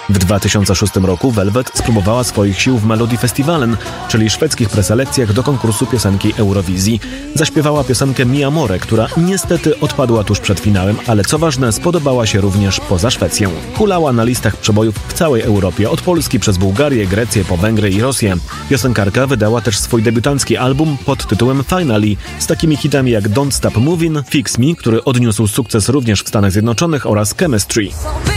W 2006 roku Velvet spróbowała swoich sił w Melodifestivalen, czyli szwedzkich preselekcjach do konkursu piosenki Eurowizji. Zaśpiewała piosenkę Mi Amore, która niestety odpadła tuż przed finałem, ale co ważne, spodobała się również poza Szwecją. Hulała na listach przebojów w całej Europie, od Polski przez Bułgarię, Grecję, po Węgry i Rosję. Piosenkarka wydała też swój debiutancki album pod tytułem Finally, z takimi hitami jak Don't Stop Moving, Fix Me, który odniósł sukces również w Stanach Zjednoczonych, oraz Chemistry.